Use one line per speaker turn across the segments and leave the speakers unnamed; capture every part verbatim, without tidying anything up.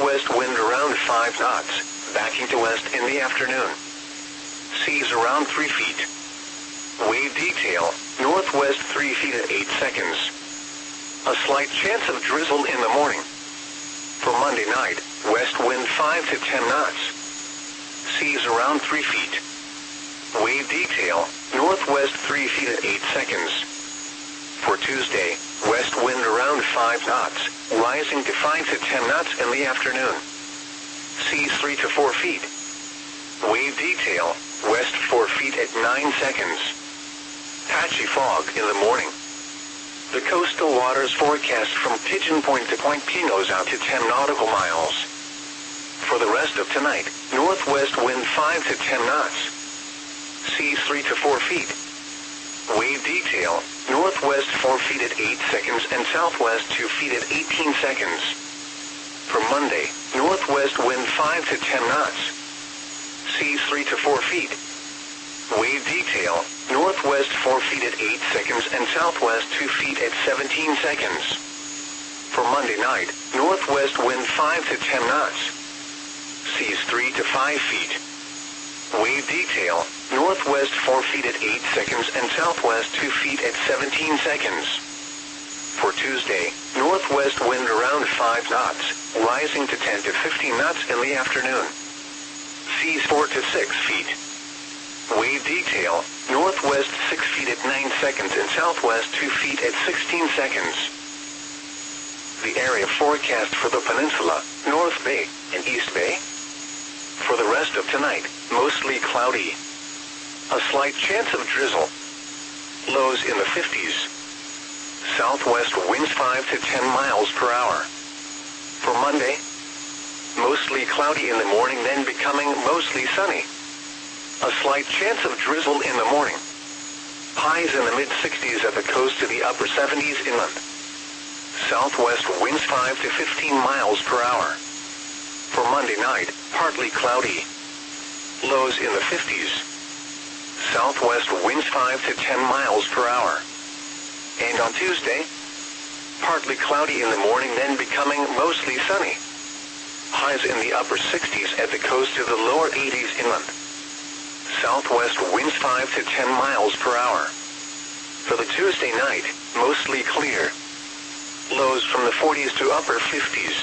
northwest wind around five knots, backing to west in the afternoon. Seas around three feet. Wave detail, northwest three feet at eight seconds. A slight chance of drizzle in the morning. For Monday night, west wind five to ten knots. Seas around three feet. Wave detail, northwest three feet at eight seconds. For Tuesday, west wind around five knots, rising to five to ten knots in the afternoon. Seas three to four feet. Wave detail, west four feet at nine seconds. Patchy fog in the morning. The coastal waters forecast from Pigeon Point to Point Pinos out to ten nautical miles. For the rest of tonight, northwest wind five to ten knots. Seas three to four feet. Wave detail, northwest four feet at eight seconds and southwest two feet at eighteen seconds. For Monday, northwest wind five to ten knots. Seas three to four feet. Wave detail, northwest four feet at eight seconds and southwest two feet at seventeen seconds. For Monday night, northwest wind five to ten knots. Seas three to five feet. Wave detail, northwest four feet at eight seconds and southwest two feet at seventeen seconds. For Tuesday, northwest wind around five knots, rising to ten to fifteen knots in the afternoon. Seas four to six feet. Wave detail, northwest six feet at nine seconds and southwest two feet at sixteen seconds. The area forecast for the peninsula, North Bay and East Bay. For the rest of tonight, mostly cloudy. A slight chance of drizzle. Lows in the fifties. Southwest winds five to ten miles per hour. For Monday, mostly cloudy in the morning, then becoming mostly sunny. A slight chance of drizzle in the morning. Highs in the mid-sixties at the coast to the upper seventies inland. Southwest winds five to fifteen miles per hour. For Monday night, partly cloudy. Lows in the fifties. Southwest winds five to ten miles per hour. And on Tuesday, partly cloudy in the morning, then becoming mostly sunny. Highs in the upper sixties at the coast to the lower eighties inland. Southwest winds five to ten miles per hour. For the Tuesday night, mostly clear. Lows from the forties to upper fifties.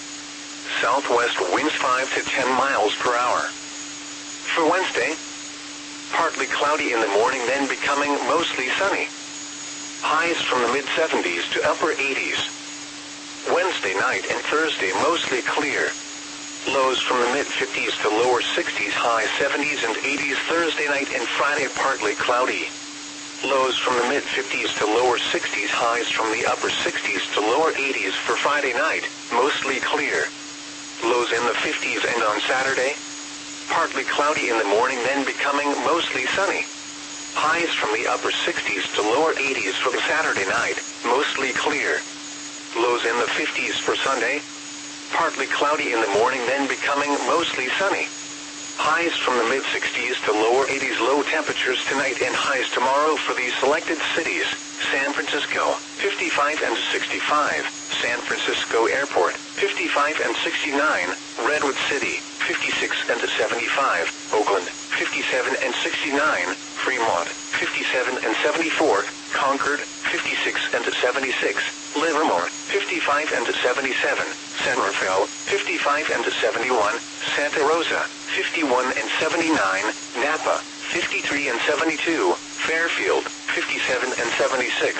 Southwest winds five to ten miles per hour. For Wednesday, partly cloudy in the morning, then becoming mostly sunny. Highs from the mid-seventies to upper eighties. Wednesday night and Thursday mostly clear. Lows from the mid-fifties to lower sixties, high seventies and eighties Thursday night and Friday partly cloudy. Lows from the mid-fifties to lower sixties, highs from the upper sixties to lower eighties for Friday night, mostly clear. Lows in the fifties, and on Saturday, partly cloudy in the morning, then becoming mostly sunny. Highs from the upper sixties to lower eighties for the Saturday night, mostly clear. Lows in the fifties for Sunday, partly cloudy in the morning, then becoming mostly sunny. Highs from the mid-sixties to lower eighties, low temperatures tonight and highs tomorrow for these selected cities: San Francisco, fifty-five and sixty-five, San Francisco Airport, fifty-five and sixty-nine, Redwood City, fifty-six and seventy-five, Oakland, fifty-seven and sixty-nine, Fremont, fifty-seven and seventy-four, Concord, fifty-six and seventy-six, Livermore, fifty-five and seventy-seven, San Rafael, fifty-five and seventy-one, Santa Rosa, fifty-one and seventy-nine, Napa, fifty-three and seventy-two, Fairfield, fifty-seven and seventy-six.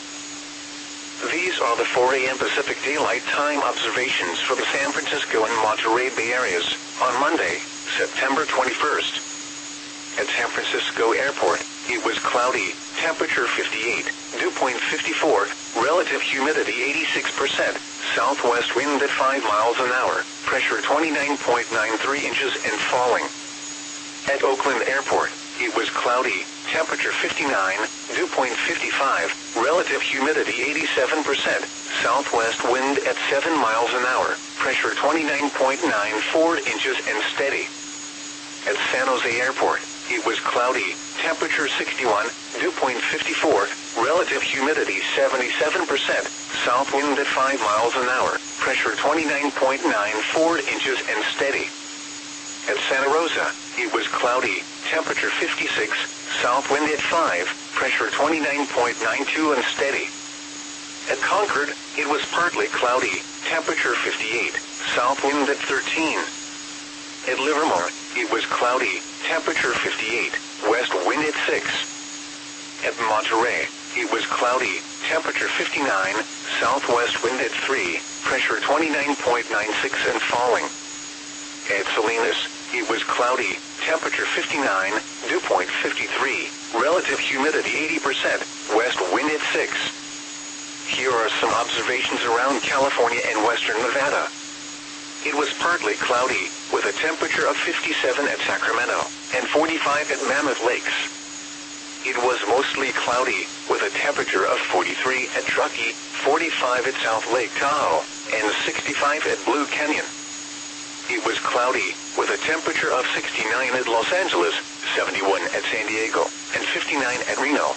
These are the four a m Pacific Daylight Time observations for the San Francisco and Monterey Bay areas on Monday, September twenty-first. At San Francisco Airport, it was cloudy, temperature fifty-eight, dew point fifty-four, relative humidity eighty-six percent, southwest wind at five miles an hour, pressure twenty-nine point nine three inches and falling. At Oakland Airport, it was cloudy, temperature fifty-nine, dew point fifty-five, relative humidity eighty-seven percent, southwest wind at seven miles an hour, pressure twenty-nine point nine four inches and steady. At San Jose Airport, it was cloudy, temperature sixty-one, dew point fifty-four, relative humidity seventy-seven percent, south wind at five miles an hour, pressure twenty-nine point nine four inches and steady. At Santa Rosa, it was cloudy, temperature fifty-six, south wind at five, pressure twenty-nine point nine two and steady. At Concord, it was partly cloudy, temperature fifty-eight, south wind at thirteen. At Livermore, it was cloudy, temperature fifty-eight, west wind at six. At Monterey, it was cloudy, temperature fifty-nine, southwest wind at three, pressure twenty-nine point nine six and falling. At Salinas, it was cloudy, temperature fifty-nine, dew point fifty-three, relative humidity eighty percent, west wind at six. Here are some observations around California and western Nevada. It was partly cloudy, with a temperature of fifty-seven at Sacramento, and forty-five at Mammoth Lakes. It was mostly cloudy, with a temperature of forty-three at Truckee, forty-five at South Lake Tahoe, and sixty-five at Blue Canyon. It was cloudy, with a temperature of sixty-nine at Los Angeles, seventy-one at San Diego, and fifty-nine at Reno.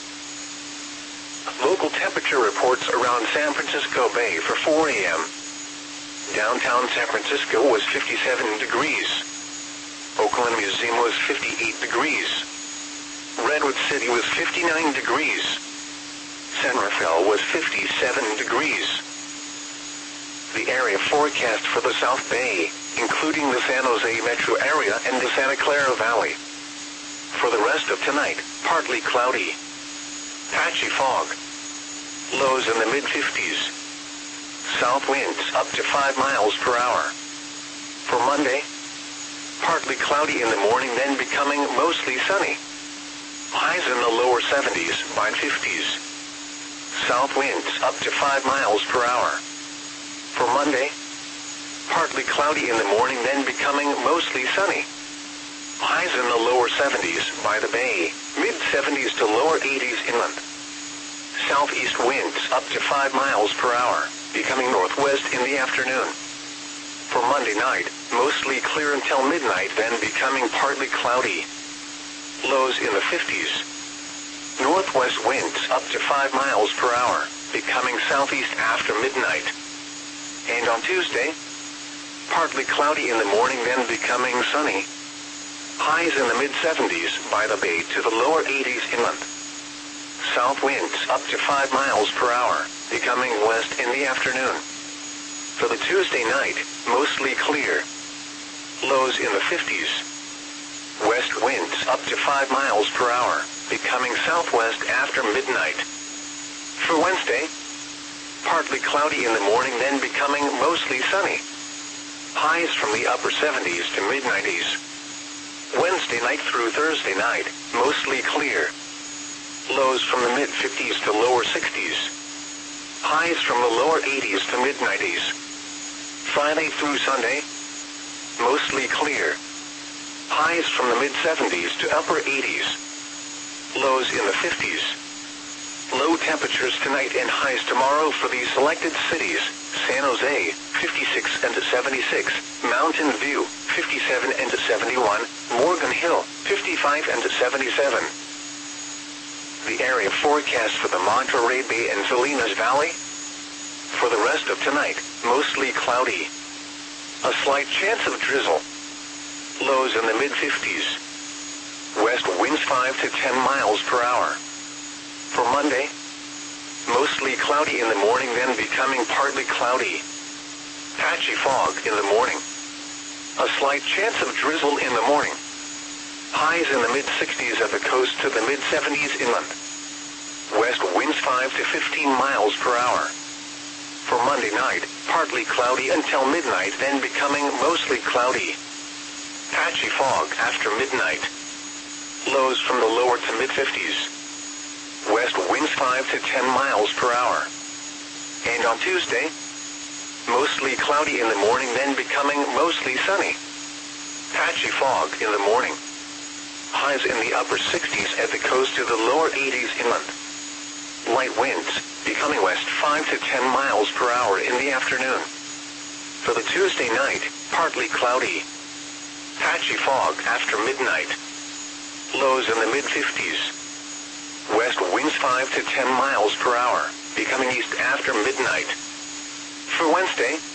Local temperature reports around San Francisco Bay for four a m Downtown San Francisco was fifty-seven degrees. Oakland Museum was fifty-eight degrees. Redwood City was fifty-nine degrees. San Rafael was fifty-seven degrees. The area forecast for the South Bay, including the San Jose metro area and the Santa Clara Valley. For the rest of tonight, partly cloudy. Patchy fog. Lows in the mid fifties. South winds up to five miles per hour. For Monday, partly cloudy in the morning, then becoming mostly sunny. Highs in the lower seventies by fifties. South winds up to five miles per hour. For Monday, partly cloudy in the morning, then becoming mostly sunny. Highs in the lower seventies by the bay, mid seventies to lower eighties inland. Southeast winds up to five miles per hour, becoming northwest in the afternoon. For Monday night, mostly clear until midnight, then becoming partly cloudy. Lows in the fifties. Northwest winds up to five miles per hour, becoming southeast after midnight. And on Tuesday, partly cloudy in the morning, then becoming sunny. Highs in the mid seventies by the bay to the lower eighties inland. South winds up to five miles per hour, becoming west in the afternoon. For the Tuesday night, mostly clear. Lows in the fifties. West winds up to five miles per hour, becoming southwest after midnight. For Wednesday, partly cloudy in the morning, then becoming mostly sunny. Highs from the upper seventies to mid nineties. Wednesday night through Thursday night, mostly clear. Lows from the mid fifties to lower sixties. Highs from the lower eighties to mid nineties. Friday through Sunday, mostly clear. Highs from the mid seventies to upper eighties. Lows in the fifties. Low temperatures tonight and highs tomorrow for these selected cities: San Jose, fifty-six and seventy-six, Mountain View, fifty-seven and seventy-one, Morgan Hill, fifty-five and seventy-seven. The area forecast for the Monterey Bay and Salinas Valley. For the rest of tonight, mostly cloudy. A slight chance of drizzle. Lows in the mid fifties. West winds five to ten miles per hour. For Monday, mostly cloudy in the morning, then becoming partly cloudy. Patchy fog in the morning. A slight chance of drizzle in the morning. Highs in the mid sixties at the coast to the mid seventies inland. West winds five to fifteen miles per hour. For Monday night, partly cloudy until midnight, then becoming mostly cloudy. Patchy fog after midnight. Lows from the lower to mid fifties. West winds five to ten miles per hour. And on Tuesday, mostly cloudy in the morning, then becoming mostly sunny. Patchy fog in the morning. Highs in the upper sixties at the coast to the lower eighties inland. Light winds, becoming west five to ten miles per hour in the afternoon. For the Tuesday night, partly cloudy. Patchy fog after midnight. Lows in the mid fifties. West winds five to ten miles per hour, becoming east after midnight. For Wednesday,